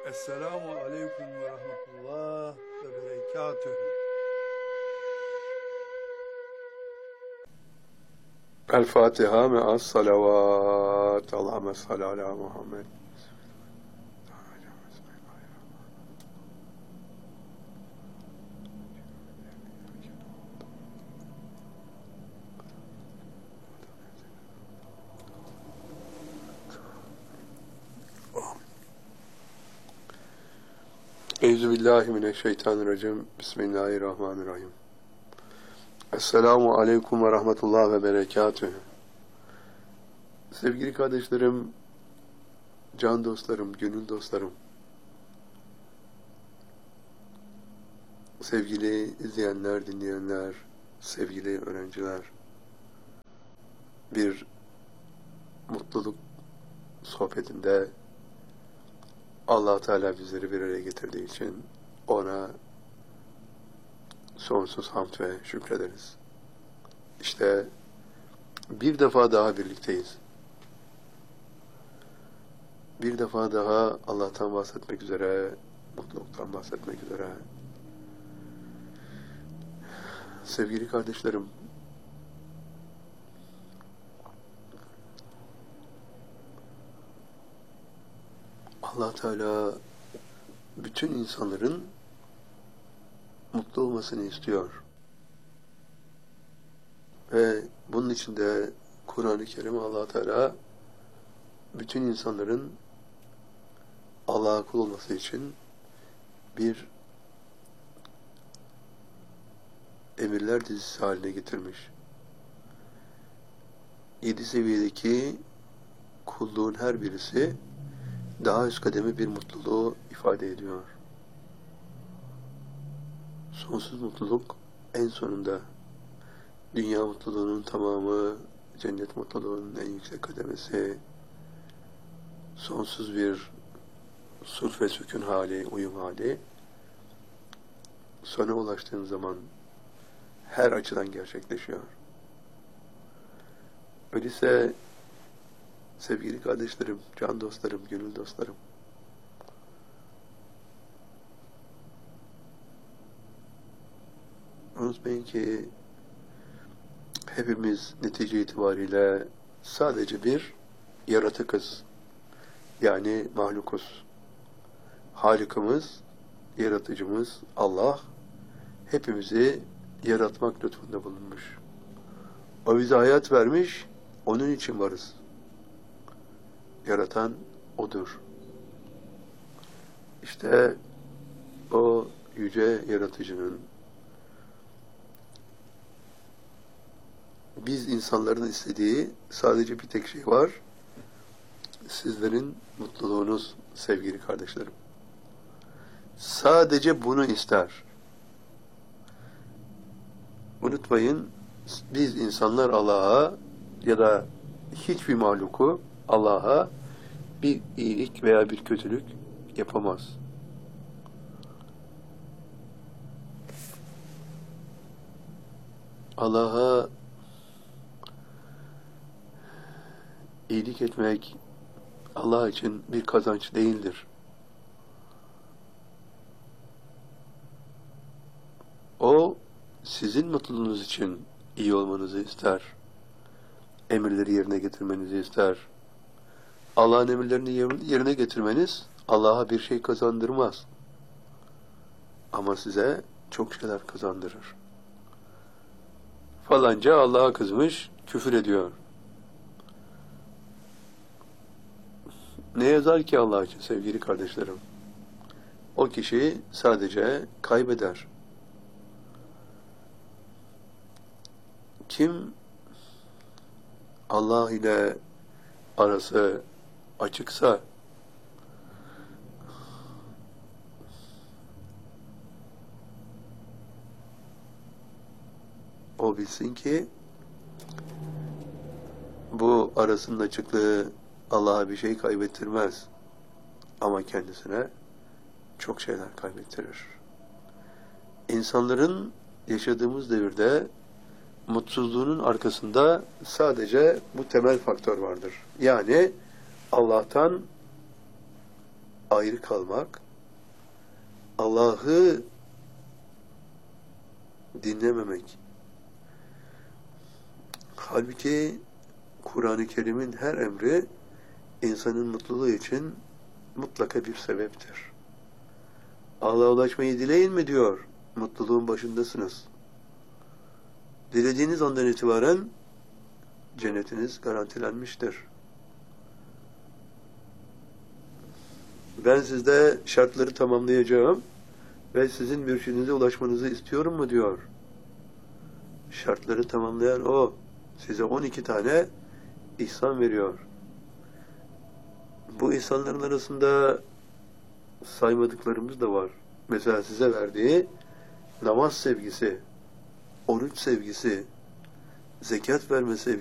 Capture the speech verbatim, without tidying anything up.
Esselamu aleyküm ve rahmetullah ve berekatühü. El Fatiha me'as salavat. Allahümme salli ala Muhammed. Euzubillahimineşşeytanirracim. Bismillahirrahmanirrahim. Esselamu aleyküm ve rahmetullah ve berekatühü. Sevgili kardeşlerim, can dostlarım, gönül dostlarım, sevgili izleyenler, dinleyenler, sevgili öğrenciler, bir mutluluk sohbetinde Allah Teala bizleri bir araya getirdiği için ona sonsuz hamd ve şükrederiz. İşte bir defa daha birlikteyiz. Bir defa daha Allah'tan bahsetmek üzere, mutluluktan bahsetmek üzere. Sevgili kardeşlerim, Allah Teala bütün insanların mutlu olmasını istiyor. Ve bunun için de Kur'an-ı Kerim Allah Teala bütün insanların Allah'a kul olması için bir emirler dizisi haline getirmiş. Yedi seviyedeki kulluğun her birisi daha üst kademe bir mutluluğu ifade ediyor. Sonsuz mutluluk en sonunda, dünya mutluluğunun tamamı, cennet mutluluğunun en yüksek kademesi, sonsuz bir sulh ve sükun hali, uyum hali, sona ulaştığın zaman her açıdan gerçekleşiyor. Öyleyse sevgili kardeşlerim, can dostlarım, gönül dostlarım, unutmayın ki hepimiz netice itibariyle sadece bir yaratıkız. Yani mahlukuz. Halikimiz, yaratıcımız Allah hepimizi yaratmak lütfunda bulunmuş. O bize hayat vermiş, onun için varız. Yaratan O'dur. İşte o yüce yaratıcının biz insanların istediği sadece bir tek şey var. Sizlerin mutluluğunuz sevgili kardeşlerim. Sadece bunu ister. Unutmayın, biz insanlar Allah'a ya da hiçbir mahluku Allah'a bir iyilik veya bir kötülük yapamaz. Allah'a iyilik etmek Allah için bir kazanç değildir. O sizin mutluluğunuz için iyi olmanızı ister. Emirleri yerine getirmenizi ister. Allah'ın emirlerini yerine getirmeniz Allah'a bir şey kazandırmaz. Ama size çok şeyler kazandırır. Falanca Allah'a kızmış, küfür ediyor. Ne yazar ki Allah için sevgili kardeşlerim? O kişi sadece kaybeder. Kim Allah ile arası açıksa, o bilsin ki bu arasının açıklığı Allah'a bir şey kaybettirmez. Ama kendisine çok şeyler kaybettirir. İnsanların yaşadığımız devirde mutsuzluğunun arkasında sadece bu temel faktör vardır. Yani Allah'tan ayrı kalmak, Allah'ı dinlememek. Halbuki Kur'an-ı Kerim'in her emri insanın mutluluğu için mutlaka bir sebeptir. Allah'a ulaşmayı dileyin mi diyor, mutluluğun başındasınız. Dilediğiniz andan itibaren cennetiniz garantilenmiştir. Ben sizde şartları tamamlayacağım ve sizin mürşidinize ulaşmanızı istiyorum mu diyor. Şartları tamamlayan o. Size on iki tane ihsan veriyor. Bu ihsanların arasında saymadıklarımız da var. Mesela size verdiği namaz sevgisi, oruç sevgisi, zekat verme sevgisi,